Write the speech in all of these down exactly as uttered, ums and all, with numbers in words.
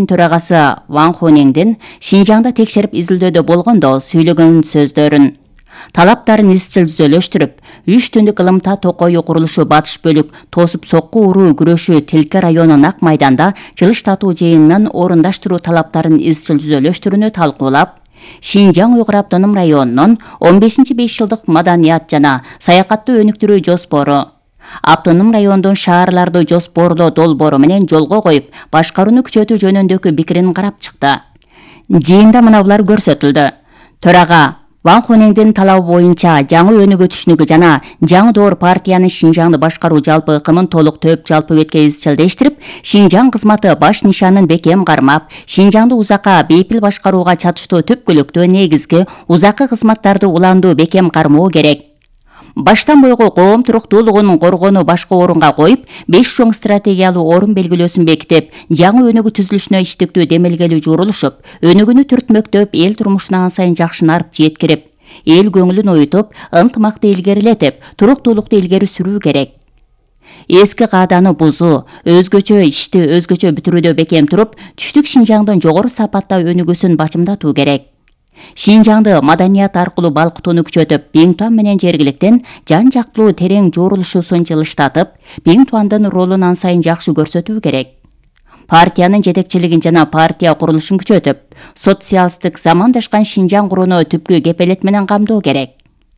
кеңештин төрагасы Ван Хонеңдин Шинжаңда текшерип изилдөөдө болгондо сүйлөгөн сөздөрүн талаптарын изчил түзөлөштүрүп, үч түндүк ылымта токою курулушу батыш бөлүк тосуп сокку уруу күрөшү Тилке району Нак майданда жылыштатуу жыйынынын орундаштыруу талаптарын изчил түзөлөштүрүүнү талкуулап, Шинжаң Уйгур автоном районунун он бешинчи беш жылдык маданият жана саякатты өнүктүрүү жоспору, автоном райондун шаарларды жоспорлоо долбоору менен жолго коюп, башкарууну күчөтүү жөнүндөгү пикирин карап чыкты. Жыйында мынабулар көрсөтүлдү. Төрага Ван Хонеңдин талабы боюнча жаңы өнүгүү түшүнүгү жана жаңы доор партиянын Шинжаңды башкаруу жалпы ыкымын толук төп жалпы бетке изчилдештирип, Шинжаң кызматы баш нишанын бекем кармап, Шинжаңды узакка бейпил башкарууга чатыштуу түпкүлүктүү негизги узаккы кызматтарды уландуу бекем кармоо керек. Баштан бойгу коом туруктуулугун коргоону башкы орунга коюп, беш чоң стратегиялуу орун белгилөөсүн бекитип, жаңы өнүгүү түзүлүшүнө иштиктүү демелгелүү журулушуп, өнүгүүнү түртмөктөп, эл турмушуна ан сайын жакшынарып жеткирип, эл көңүлүн оютуп, ынтымакты илгерилетип, туруктуулукту илгери сүрүү керек. Эски кааданы бузуу, өзгөчө ишти өзгөчө бүтүрүүдө бекем туруп, түштүк Шинжаңдын жогору сапатта өнүгүүсүн бачымдатуу керек. Шинжаңды маданият аркылуу балкытууну күчөтүп, Биң Туан менен жергиликтен жан-жактылуу терең журулушуусун жылыштатып, Биң Туандын ролун ан сайын жакшы көрсөтүү керек. Партиянын жетекчилигин жана партия курулушун күчөтүп, социалисттик замандашкан Шинжаң курууну түпкү кепелет менен камдоо керек.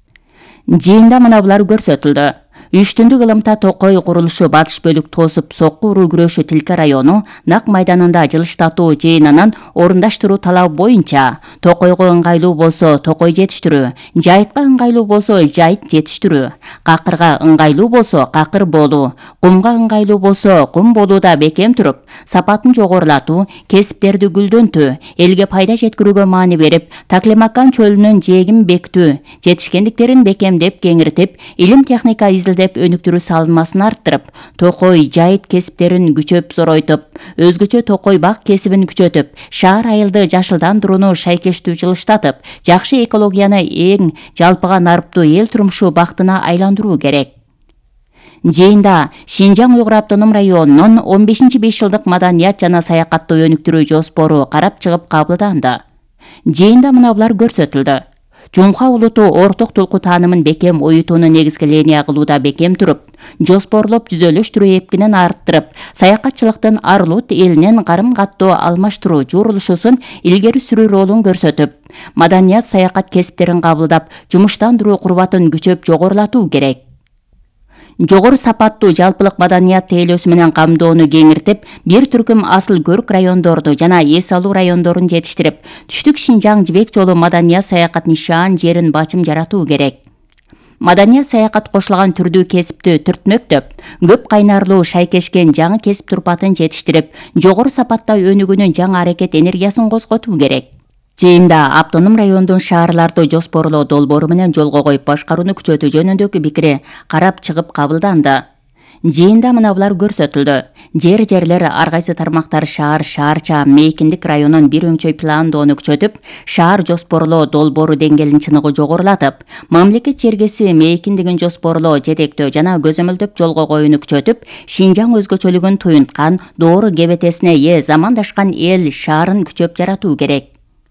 Жыйында мынабулар көрсөтүлдү. Үч түндүк ылымта токой курулушу батыш бөлүк тосуп сокку уруу күрөшү Тилке району Нак майданында жылыштатуу жыйынынын орундаштыруу талабы боюнча токойго ыңгайлуу болсо токой жетиштирүү, жайытка ыңгайлуу болсо жайыт жетиштирүү, какырга ыңгайлуу болсо какыр болуу, кумга ыңгайлуу болсо кум болууда бекем туруп, сапатын жогорулатуу, кесиптерди гүлдөнтүү, элге пайда жеткирүүгө маани берип, Таклимакан чөлүнүн жээгин бекитүү, жетишкендиктерин бекемдеп кеңиртип, илим техника изилдеп өнүктүрүү салынмасын арттырып, токой жайыт кесиптерин күчөп зоройтуп, өзгөчө токой бак кесибин күчөтүп, шаар айылды жашылдандырууну шайкештүү жылыштатып, жакшы экологияны эң жалпыга нарыптуу эл турмушу бактына айландыруу керек. Жыйында Шинжаң Уйгур автоном районунун он бешинчи беш жылдык маданият жана саякатты өнүктүрүү жоспору карап чыгып кабылданды. Жыйында мынабулар көрсөтүлдү. Жумха улуту орток тулку таанымын бекем оютууну негизги линия кылууда бекем туруп, жоспорлоп түзөлүштүрүү эпкинин арттырып, саякатчылыктын Арлут элинен карым-каттоо алмаштыруу журулушусун илгери сүрүү ролун көрсөтүп, маданият саякат кесиптерин кабылдап, жумуштандыруу курбатын күчөп жогорулатуу керек. Жогору сапаттуу жалпылык маданият тейлөөсү менен камдоону кеңиртип, бир түркүм асыл көрк райондорду жана эс алуу райондорун жетиштирип, түштүк Шинжаң жибек жолу маданият саякат нишан жерин бачым жаратуу керек. Маданият саякат кошулган түрдүү кесипти түртмөктөп, көп кайнарлуу шайкешкен жаңы кесип турпатын жетиштирип, жогору сапатта өнүгүүнүн жаңы аракет энергиясын козготуу керек. Жыйында автоном райондун шаарларды жоспорлоо долбоору менен жолго коюп, башкарууну күчөтүү жөнүндөгү пикири карап чыгып кабылданды. Жыйында мынабулар көрсөтүлдү. Жер-жерлер ар кайсы тармактар шаар, шаарча, мейкиндик районун бир өңчөй пландоону күчөтүп, шаар жоспорлоо долбоору деңгээлин чыныгы жогорулатып, мамлекет чергеси мейкиндигин жоспорлоо, жетектөө жана көзөмөлдөп жолго коюуну күчөтүп, Шинжаң өзгөчөлүгүн туюнткан, доору кебетесине ээ замандашкан эл шаарын күчөп жаратуу керек.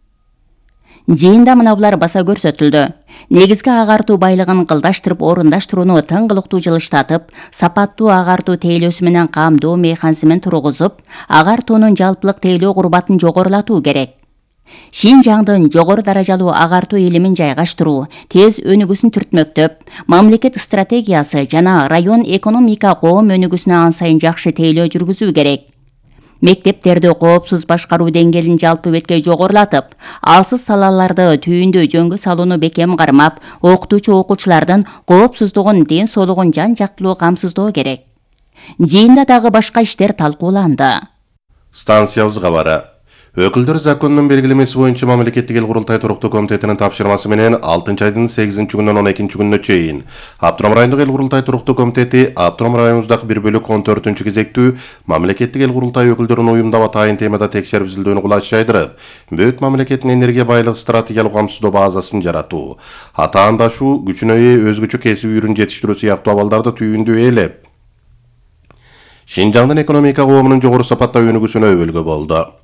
Жыйында мынабулар баса көрсөтүлдү. Негизги агартуу байлыгын кылдаштырып орундаштырууну тыңгылыктуу жылыштатып, сапаттуу агартуу тейлөөсү менен камдоо механизмин тургузуп, агартуунун жалпылык тейлөө курбатын жогорулатуу керек. Шинжаңдын жогору даражалуу агартуу илимин жайгаштыруу, тез өнүгүүсүн түртмөктөп, мамлекет стратегиясы жана район экономика коом өнүгүүсүнө ан сайын жакшы тейлөө жүргүзүү керек. Мектептерди коопсуз башкаруу деңгээлин жалпы бетке жогорулатып, алсыз салаларды түйүндү жөнгө салууну бекем кармап, окутуучу окуучулардын коопсуздугун, ден соолугун жан-жактылуу камсыздоо керек. Жыйында дагы башка иштер талкууланды. Станциябыз кабары. Өкүлдөр законунун белгилемеси боюнча мамлекеттик эл курултай туруктуу комитетинин тапшырмасы менен алтынчы айдын сегизинчи күнүнөн он экинчи күнүнө чейин Автоном райондук эл курултай туруктуу комитети Автоном районубуздагы бир бөлүк он төртүнчү кезектүү мамлекеттик эл курултай өкүлдөрүн уюмдап атайын темада текшерип изилдөөнү кулач жайдырып, бөт мамлекеттин энергия байлык стратегиялык камсыздоо базасын жаратуу, атаандашуу, күчүнө ээ өзгөчө кесип үйрүн жетиштирүү сыяктуу абалдарды түйүндү ээлеп, Шинжаңдын экономика коомунун жогору сапатта өнүгүүсүнө өбөлгө болду.